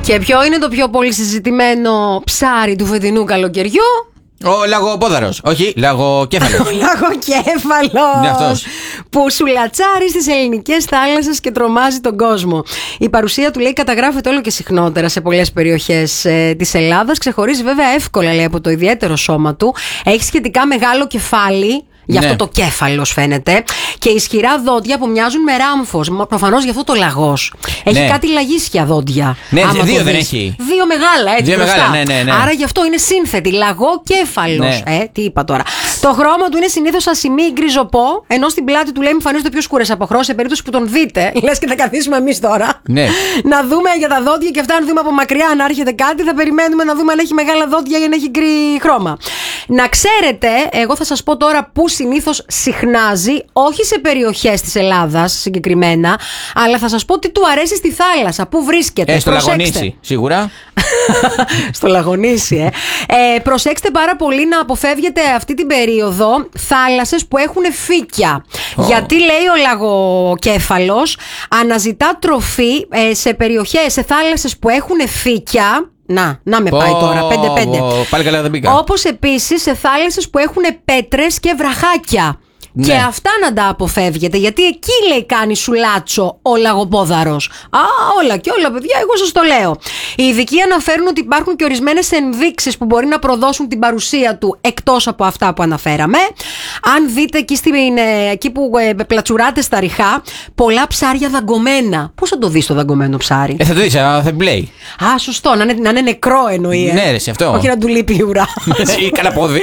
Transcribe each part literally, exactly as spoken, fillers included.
Και ποιο είναι το πιο πολύ συζητημένο ψάρι του φετινού καλοκαιριού? Ο λαγοπόδαρος. Όχι, λαγοκέφαλος. Ο λαγοκέφαλος που σουλατσάρει στις ελληνικές θάλασσες και τρομάζει τον κόσμο. Η παρουσία του, λέει, καταγράφεται όλο και συχνότερα σε πολλές περιοχές ε, της Ελλάδας. Ξεχωρίζει βέβαια εύκολα, λέει, από το ιδιαίτερο σώμα του. Έχει σχετικά μεγάλο κεφάλι. Γι' αυτό ναι. το κέφαλος φαίνεται. Και ισχυρά δόντια που μοιάζουν με ράμφος. Προφανώς γι' αυτό το λαγός. Έχει ναι. κάτι λαγίσια δόντια. Ναι, δύο δεν έχει. Δύο μεγάλα, έτσι. Δύο μεγάλα, ναι, ναι, ναι. Άρα γι' αυτό είναι σύνθετη. Λαγό-κέφαλος. Ναι. Ε, τι είπα τώρα. Το χρώμα του είναι συνήθως ασημί γκριζοπό, ενώ στην πλάτη του, λέει, εμφανίζονται πιο σκούρες αποχρώσεις. Σε περίπτωση που τον δείτε, λες και θα καθίσουμε εμείς τώρα. Ναι. Να δούμε για τα δόντια και αυτά, αν δούμε από μακριά αν άρχεται κάτι, θα περιμένουμε να δούμε αν έχει μεγάλα δόντια ή αν έχει γκρι χρώμα. Να ξέρετε, εγώ θα σας πω τώρα πού συνήθως συχνάζει, όχι σε περιοχές της Ελλάδας συγκεκριμένα, αλλά θα σας πω τι του αρέσει στη θάλασσα, πού βρίσκεται. Ε, στο Λαγονήσι, σίγουρα. Στο Λαγονήσι, ε. ε. Προσέξτε πάρα πολύ να αποφεύγετε αυτή την περίοδο θάλασσες που έχουν φύκια. Oh. Γιατί, λέει, ο λαγοκέφαλος αναζητά τροφή ε, σε περιοχές, σε θάλασσες που έχουν φύκια. Να, να με πάει oh, τώρα, πέντε πέντε. Oh, πάλι καλά δεν μπήκα. Όπως επίσης σε θάλασσες που έχουν πέτρες και βραχάκια. Ναι. Και αυτά να τα αποφεύγετε, γιατί εκεί, λέει, κάνει σουλάτσο ο λαγοπόδαρος. Α, όλα και όλα, παιδιά, εγώ σας το λέω. Οι ειδικοί αναφέρουν ότι υπάρχουν και ορισμένες ενδείξεις που μπορεί να προδώσουν την παρουσία του, εκτός από αυτά που αναφέραμε. Αν δείτε εκεί, στην, εκεί που ε, πλατσουράτε στα ριχά, πολλά ψάρια δαγκωμένα. Πώς θα το δεις το δαγκωμένο ψάρι? Ε, θα το δεις, θα μπλέει. Α, σωστό, να είναι, να είναι νεκρό εννοεί. Ε. Ναι, ρε, σε αυτό. Όχι να του λείπει η ουρά. Ή κανένα πόδι.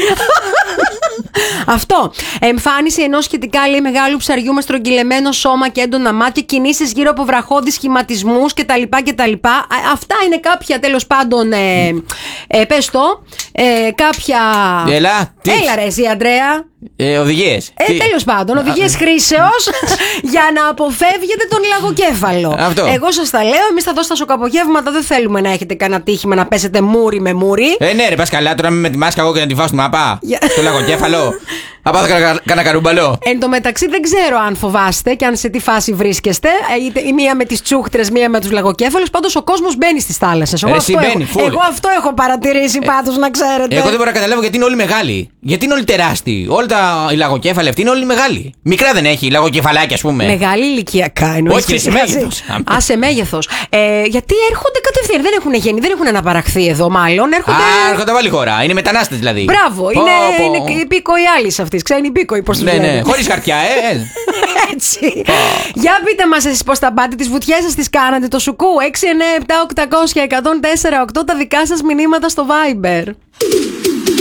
Αυτό. Εμφάνιση ενός σχετικά, λέει, μεγάλου ψαριού με στρογγυλεμένο σώμα και έντονα μάτια, κινήσεις γύρω από βραχώδεις σχηματισμούς κτλ. κτλ. Αυτά είναι κάποια, τέλος πάντων, ε, ε, πες το, ε, κάποια. Έλα, τι. Έλα, ρε, εσύ, Αντρέα. Ε, οδηγίες. Ε, τέλος πάντων, οδηγίες χρήσεως για να αποφεύγετε τον λαγοκέφαλο. Αυτό. Εγώ σας τα λέω, εμείς θα δώσουμε στα σοκαπογεύματα, δεν θέλουμε να έχετε κανένα τύχημα να πέσετε μούρι με μούρι. Ε, ναι, ρε, πας καλά τώρα με τη μάσκα εγώ και να τη φάω στη μαπά. Το λαγοκέφαλο. Θα πάω κανένα καρούμπαλο. Εν τω μεταξύ, δεν ξέρω αν φοβάστε και αν σε τι φάση βρίσκεστε. Είτε η μία με τις τσούχτρες, μία με τους λαγοκέφαλους. Πάντως ο κόσμος μπαίνει στις θάλασσες. Εγώ, αυτό, μπαίνει, έχω, εγώ αυτό έχω παρατηρήσει, ε, πάντως, να ξέρετε. Εγώ δεν μπορώ να καταλάβω γιατί είναι όλοι μεγάλοι. Γιατί είναι όλοι τεράστιοι. Όλα τα οι λαγοκέφαλοι αυτοί είναι όλοι μεγάλοι. Μικρά δεν έχει, λαγοκεφαλάκια, ας πούμε. Μεγάλη ηλικιακά εννοείς. Όχι, σε μέγεθος. Α, σε μέγεθος. Ε, γιατί έρχονται κατευθείαν. Δεν έχουν γίνει, δεν έχουν αναπαραχθεί εδώ, μάλλον. Έρχονται. Α, έρχονται από άλλη χώρα. Είναι μετανάστες δηλαδή. Μπράβο, είναι, είναι υπήκοοι άλλοι αυτή. Ξέρει υπήκοοι, πώς ναι, ναι. Χωρίς χαρτιά, ε. Έτσι. Για πείτε μας εσείς πώς τα πάτε, τις βουτιές σας τις κάνατε, το σουκού. έξι εννιά επτά οκτακόσια εκατόν τέσσερα οκτώ, τα δικά σας μηνύματα στο Viber.